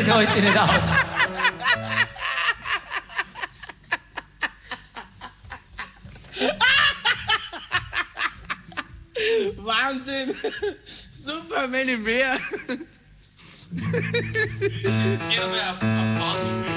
es heute nicht aus. Wahnsinn! Super, Man im Meer! Jetzt geht aber auf Bahn.